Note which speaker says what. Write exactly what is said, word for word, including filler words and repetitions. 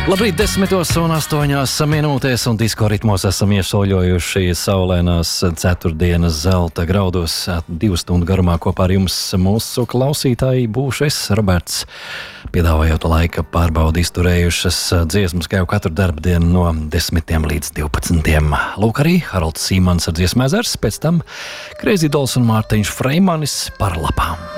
Speaker 1: Labrīt, desmitos un astoņās minūtēs, un disko ritmos esam iešauļojuši saulēnās ceturtdienas zelta graudos. Divu stundu garumā kopā ar jums mūsu klausītāji būšu es, Roberts, piedāvājot laika pārbaudi izturējušas dziesmas, kā jau katru darbdienu no desmitiem līdz divpadsmitiem. Lūk arī Harolds Sīmans ar dziesmu Ezers, pēc tam Crazy Dolls un Mārtiņš Freimanis par lapām.